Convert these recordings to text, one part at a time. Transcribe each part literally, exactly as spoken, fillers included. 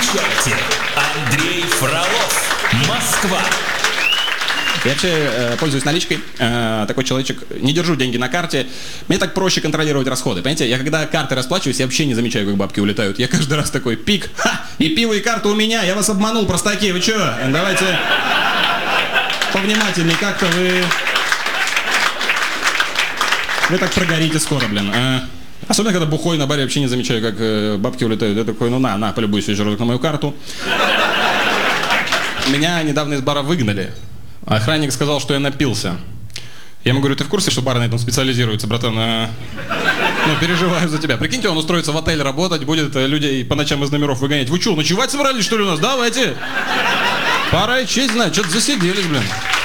Встречайте, Андрей Фролов, Москва. Я вообще э, пользуюсь наличкой, э, такой человечек, не держу деньги на карте, мне так проще контролировать расходы, понимаете, я когда карты расплачиваюсь, я вообще не замечаю, как бабки улетают, я каждый раз такой пик, ха, и пиво, и карта у меня, я вас обманул, простаки, вы чё, давайте повнимательнее, как-то вы, вы так прогорите скоро, блин, э, особенно когда бухой на баре, вообще не замечаю, как э, бабки улетают, я такой, ну на, на, полюбуйся еще разок на мою карту. Меня недавно из бара выгнали. Охранник сказал, что я напился. Я ему говорю, ты в курсе, что бар на этом специализируется, братан? А... Ну, переживаю за тебя. Прикиньте, он устроится в отель работать, будет людей по ночам из номеров выгонять. Вы что, ночевать собрались, что ли, у нас? Давайте. Пора и честь знать, что-то засиделись, блин.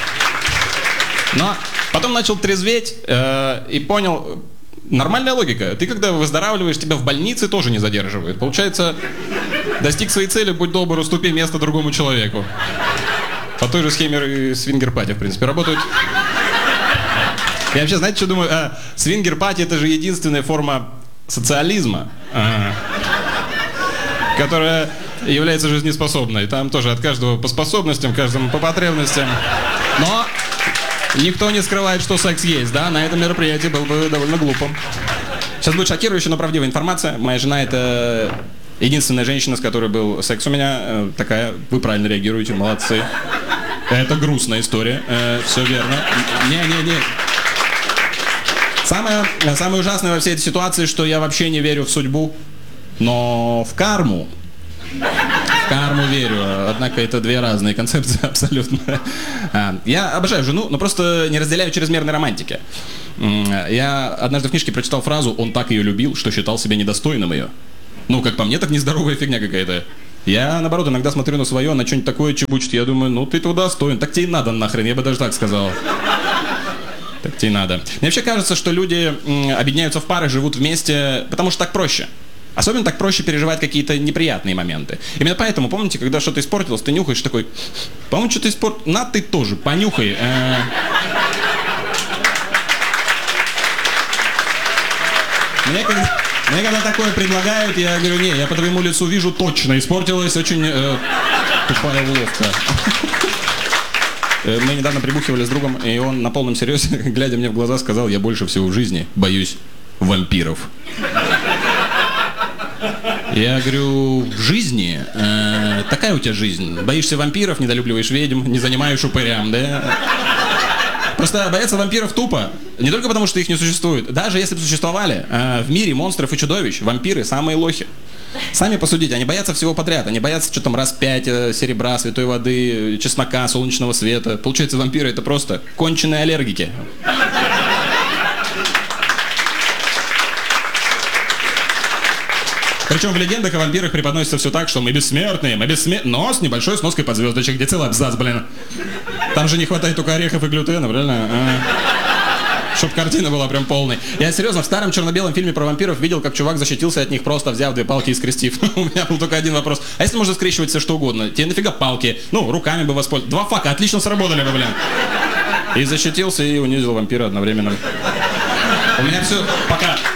Но потом начал трезветь э, и понял, нормальная логика. Ты, когда выздоравливаешь, тебя в больнице тоже не задерживают. Получается, достиг своей цели, будь добр, уступи место другому человеку. По той же схеме свингер-пати, в принципе, работают. Я вообще, знаете, что думаю? А, свингер-пати — это же единственная форма социализма, а, которая является жизнеспособной. Там тоже от каждого по способностям, каждому по потребностям. Но никто не скрывает, что секс есть, да? На этом мероприятии было бы довольно глупо. Сейчас будет шокирующая, но правдивая информация. Моя жена — это... единственная женщина, с которой был секс у меня, э, такая, вы правильно реагируете, молодцы. Это грустная история, э, все верно. Не-не-не. Самое, самое ужасное во всей этой ситуации, что я вообще не верю в судьбу, но в карму. В карму верю, однако это две разные концепции абсолютно. Я обожаю жену, но просто не разделяю чрезмерной романтики. Я однажды в книжке прочитал фразу «Он так ее любил, что считал себя недостойным ее». Ну, как по мне, так нездоровая фигня какая-то. Я, наоборот, иногда смотрю на свое, на что-нибудь такое чебучит, я думаю, ну, ты туда достоин. Так тебе и надо нахрен, я бы даже так сказал. Так тебе и надо. Мне вообще кажется, что люди м, объединяются в пары, живут вместе, потому что так проще. Особенно так проще переживать какие-то неприятные моменты. Именно поэтому, помните, когда что-то испортилось, ты нюхаешь такой, по-моему, что-то испортилось, на, ты тоже, понюхай. Э-э- Мне когда... Мне когда такое предлагают, я говорю, не, я по твоему лицу вижу, точно испортилась, очень э, тупая уловка. Мы недавно прибухивали с другом, и он на полном серьезе, глядя мне в глаза, сказал, я больше всего в жизни боюсь вампиров. Я говорю, в жизни? Э, такая у тебя жизнь. Боишься вампиров, недолюбливаешь ведьм, не занимаешь упырям, да? Просто бояться вампиров тупо. Не только потому, что их не существует. Даже если бы существовали, э, в мире монстров и чудовищ вампиры самые лохи. Сами посудите, они боятся всего подряд. Они боятся, что там раз пять э, серебра, святой воды, чеснока, солнечного света. Получается, вампиры — это просто конченые аллергики. Причем в легендах о вампирах преподносится все так, что мы бессмертные, мы бессмертные, но с небольшой сноской под звездочек, где целый абзац, блин. Там же не хватает только орехов и глютена, правильно? А. Чтоб картина была прям полной. Я серьезно, в старом черно-белом фильме про вампиров видел, как чувак защитился от них, просто взяв две палки и скрестив. У меня был только один вопрос. А если можно скрещивать все что угодно? Тебе нафига палки? Ну, руками бы воспользоваться. Два фака, отлично сработали бы, блин. И защитился, и унизил вампира одновременно. У меня все. Пока.